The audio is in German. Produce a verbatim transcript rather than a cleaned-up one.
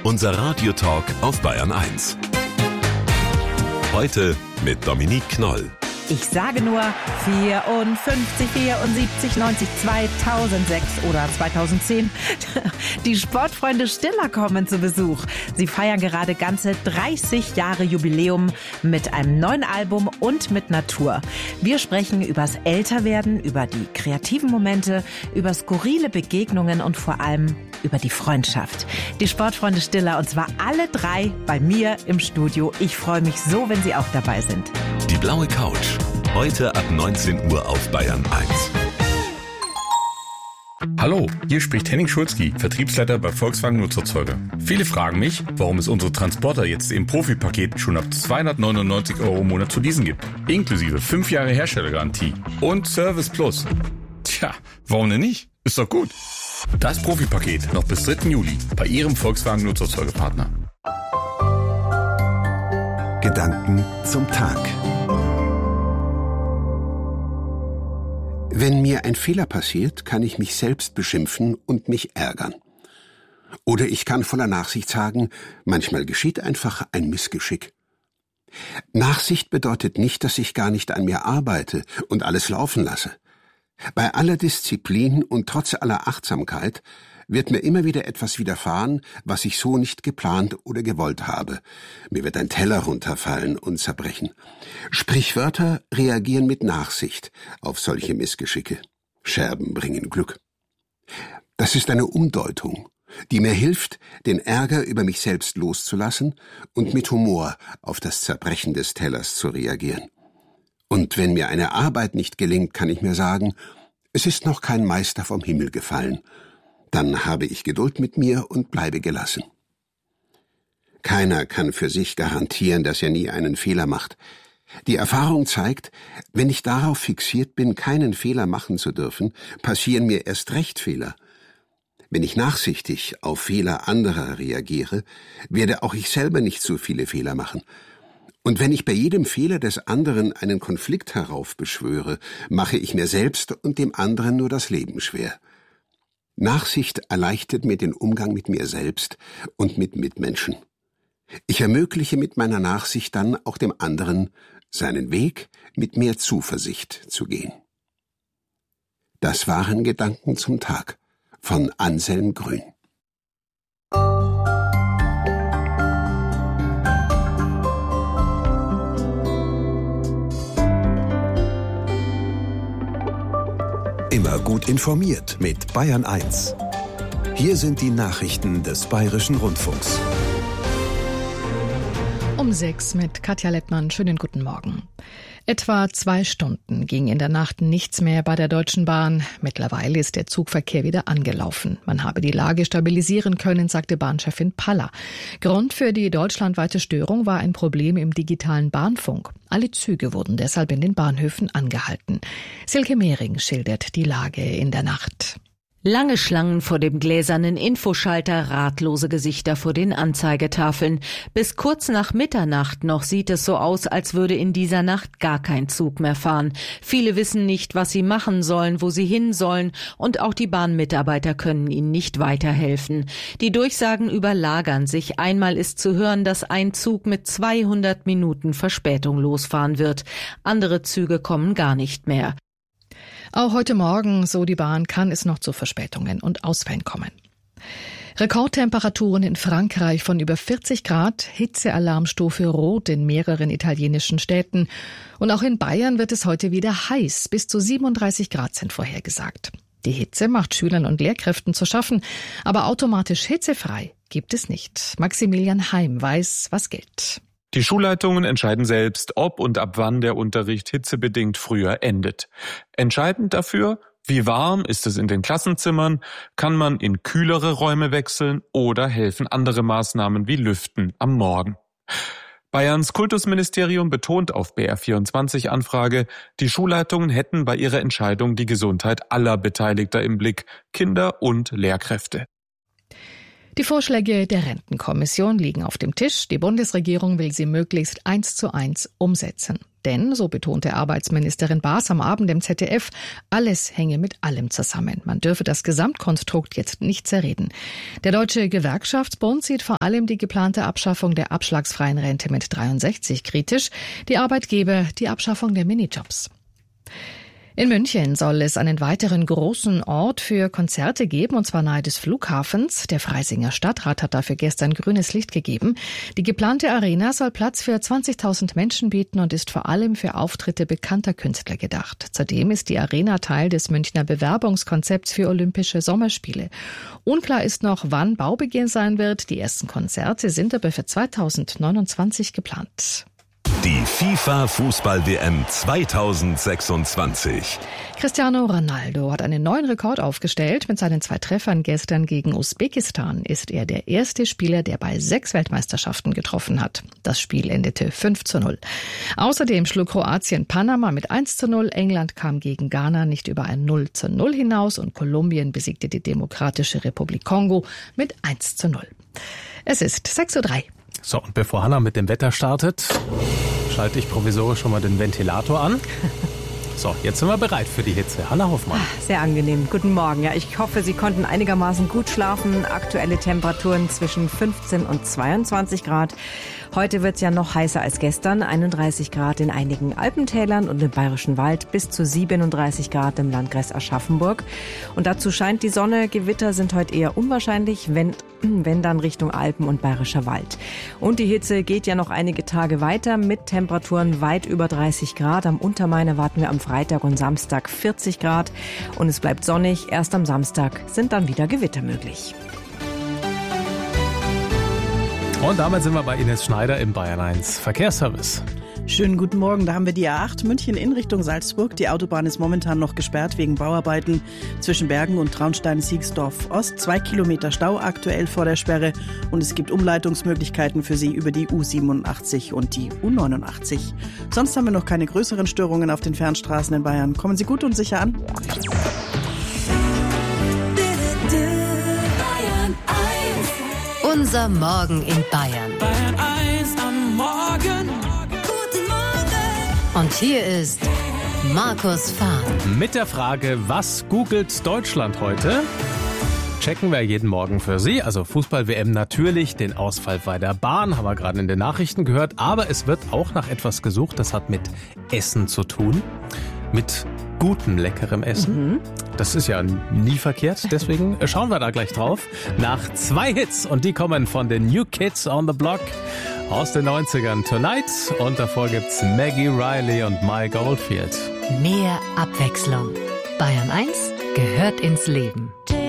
Unser Radiotalk auf Bayern eins. Heute mit Dominique Knoll. Ich sage nur vierundfünfzig, vierundsiebzig, neunzig, zweitausendsechs oder zweitausendzehn. Die Sportfreunde Stiller kommen zu Besuch. Sie feiern gerade ganze dreißig Jahre Jubiläum mit einem neuen Album und mit Natur. Wir sprechen übers Älterwerden, über die kreativen Momente, über skurrile Begegnungen und vor allem über die Freundschaft. Die Sportfreunde Stiller, und zwar alle drei bei mir im Studio. Ich freue mich so, wenn Sie auch dabei sind. Die blaue Couch. Heute ab neunzehn Uhr auf Bayern eins. Hallo, hier spricht Henning Schulzki, Vertriebsleiter bei Volkswagen Nutzerzeuger. Viele fragen mich, warum es unsere Transporter jetzt im Profipaket schon ab zweihundertneunundneunzig Euro im Monat zu leasen gibt. Inklusive fünf Jahre Herstellergarantie und Service Plus. Tja, warum denn nicht? Ist doch gut. Das Profipaket noch bis dritten Juli bei Ihrem Volkswagen Nutzerzeugerpartner. Gedanken zum Tag. Wenn mir ein Fehler passiert, kann ich mich selbst beschimpfen und mich ärgern. Oder ich kann voller Nachsicht sagen, manchmal geschieht einfach ein Missgeschick. Nachsicht bedeutet nicht, dass ich gar nicht an mir arbeite und alles laufen lasse. Bei aller Disziplin und trotz aller Achtsamkeit wird mir immer wieder etwas widerfahren, was ich so nicht geplant oder gewollt habe. Mir wird ein Teller runterfallen und zerbrechen. Sprichwörter reagieren mit Nachsicht auf solche Missgeschicke. Scherben bringen Glück. Das ist eine Umdeutung, die mir hilft, den Ärger über mich selbst loszulassen und mit Humor auf das Zerbrechen des Tellers zu reagieren. Und wenn mir eine Arbeit nicht gelingt, kann ich mir sagen, es ist noch kein Meister vom Himmel gefallen. Dann habe ich Geduld mit mir und bleibe gelassen. Keiner kann für sich garantieren, dass er nie einen Fehler macht. Die Erfahrung zeigt, wenn ich darauf fixiert bin, keinen Fehler machen zu dürfen, passieren mir erst recht Fehler. Wenn ich nachsichtig auf Fehler anderer reagiere, werde auch ich selber nicht so viele Fehler machen. Und wenn ich bei jedem Fehler des anderen einen Konflikt heraufbeschwöre, mache ich mir selbst und dem anderen nur das Leben schwer. Nachsicht erleichtert mir den Umgang mit mir selbst und mit Mitmenschen. Ich ermögliche mit meiner Nachsicht dann auch dem anderen, seinen Weg mit mehr Zuversicht zu gehen. Das waren Gedanken zum Tag von Anselm Grün. Immer gut informiert mit Bayern eins. Hier sind die Nachrichten des Bayerischen Rundfunks. Um sechs mit Katja Lettmann. Schönen guten Morgen. Etwa zwei Stunden ging in der Nacht nichts mehr bei der Deutschen Bahn. Mittlerweile ist der Zugverkehr wieder angelaufen. Man habe die Lage stabilisieren können, sagte Bahnchefin Paller. Grund für die deutschlandweite Störung war ein Problem im digitalen Bahnfunk. Alle Züge wurden deshalb in den Bahnhöfen angehalten. Silke Mehring schildert die Lage in der Nacht. Lange Schlangen vor dem gläsernen Infoschalter, ratlose Gesichter vor den Anzeigetafeln. Bis kurz nach Mitternacht noch sieht es so aus, als würde in dieser Nacht gar kein Zug mehr fahren. Viele wissen nicht, was sie machen sollen, wo sie hin sollen, und auch die Bahnmitarbeiter können ihnen nicht weiterhelfen. Die Durchsagen überlagern sich. Einmal ist zu hören, dass ein Zug mit zweihundert Minuten Verspätung losfahren wird. Andere Züge kommen gar nicht mehr. Auch heute Morgen, so die Bahn, kann es noch zu Verspätungen und Ausfällen kommen. Rekordtemperaturen in Frankreich von über vierzig Grad, Hitzealarmstufe Rot in mehreren italienischen Städten. Und auch in Bayern wird es heute wieder heiß, bis zu siebenunddreißig Grad sind vorhergesagt. Die Hitze macht Schülern und Lehrkräften zu schaffen, aber automatisch hitzefrei gibt es nicht. Maximilian Heim weiß, was gilt. Die Schulleitungen entscheiden selbst, ob und ab wann der Unterricht hitzebedingt früher endet. Entscheidend dafür, wie warm ist es in den Klassenzimmern, kann man in kühlere Räume wechseln oder helfen andere Maßnahmen wie Lüften am Morgen. Bayerns Kultusministerium betont auf B R vierundzwanzig Anfrage, die Schulleitungen hätten bei ihrer Entscheidung die Gesundheit aller Beteiligter im Blick, Kinder und Lehrkräfte. Die Vorschläge der Rentenkommission liegen auf dem Tisch. Die Bundesregierung will sie möglichst eins zu eins umsetzen. Denn, so betonte Arbeitsministerin Baas am Abend im Z D F, alles hänge mit allem zusammen. Man dürfe das Gesamtkonstrukt jetzt nicht zerreden. Der Deutsche Gewerkschaftsbund sieht vor allem die geplante Abschaffung der abschlagsfreien Rente mit dreiundsechzig kritisch, die Arbeitgeber die Abschaffung der Minijobs. In München soll es einen weiteren großen Ort für Konzerte geben, und zwar nahe des Flughafens. Der Freisinger Stadtrat hat dafür gestern grünes Licht gegeben. Die geplante Arena soll Platz für zwanzigtausend Menschen bieten und ist vor allem für Auftritte bekannter Künstler gedacht. Zudem ist die Arena Teil des Münchner Bewerbungskonzepts für Olympische Sommerspiele. Unklar ist noch, wann Baubeginn sein wird. Die ersten Konzerte sind aber für zweitausendneunundzwanzig geplant. Die FIFA-Fußball-W M zweitausendsechsundzwanzig. Cristiano Ronaldo hat einen neuen Rekord aufgestellt. Mit seinen zwei Treffern gestern gegen Usbekistan ist er der erste Spieler, der bei sechs Weltmeisterschaften getroffen hat. Das Spiel endete fünf zu null. Außerdem schlug Kroatien Panama mit eins zu null. England kam gegen Ghana nicht über ein null zu null hinaus und Kolumbien besiegte die Demokratische Republik Kongo mit eins zu null. Es ist sechs Uhr drei. So, und bevor Hanna mit dem Wetter startet, schalte ich provisorisch schon mal den Ventilator an. So, jetzt sind wir bereit für die Hitze. Hanna Hoffmann. Sehr angenehm. Guten Morgen. Ja, ich hoffe, Sie konnten einigermaßen gut schlafen. Aktuelle Temperaturen zwischen fünfzehn und zweiundzwanzig Grad. Heute wird es ja noch heißer als gestern. einunddreißig Grad in einigen Alpentälern und im Bayerischen Wald, bis zu siebenunddreißig Grad im Landkreis Aschaffenburg. Und dazu scheint die Sonne. Gewitter sind heute eher unwahrscheinlich, wenn, wenn dann Richtung Alpen und Bayerischer Wald. Und die Hitze geht ja noch einige Tage weiter mit Temperaturen weit über dreißig Grad. Am Untermain erwarten wir am Freitag und Samstag vierzig Grad. Und es bleibt sonnig. Erst am Samstag sind dann wieder Gewitter möglich. Und damit sind wir bei Ines Schneider im Bayern eins Verkehrsservice. Schönen guten Morgen, da haben wir die A acht München in Richtung Salzburg. Die Autobahn ist momentan noch gesperrt wegen Bauarbeiten zwischen Bergen und Traunstein-Siegsdorf Ost. Zwei Kilometer Stau aktuell vor der Sperre und es gibt Umleitungsmöglichkeiten für Sie über die U siebenundachtzig und die U neunundachtzig. Sonst haben wir noch keine größeren Störungen auf den Fernstraßen in Bayern. Kommen Sie gut und sicher an. Unser Morgen in Bayern. Bayern eins am Morgen. Guten Morgen. Und hier ist Markus Fahn. Mit der Frage, was googelt Deutschland heute? Checken wir jeden Morgen für Sie. Also Fußball-W M natürlich, den Ausfall bei der Bahn, haben wir gerade in den Nachrichten gehört. Aber es wird auch nach etwas gesucht, das hat mit Essen zu tun. Mit gutem, leckerem Essen. Mhm. Das ist ja nie verkehrt, deswegen schauen wir da gleich drauf. Nach zwei Hits und die kommen von den New Kids on the Block aus den neunzigern. Tonight und davor gibt's Maggie Riley und Mike Oldfield. Mehr Abwechslung. Bayern eins gehört ins Leben.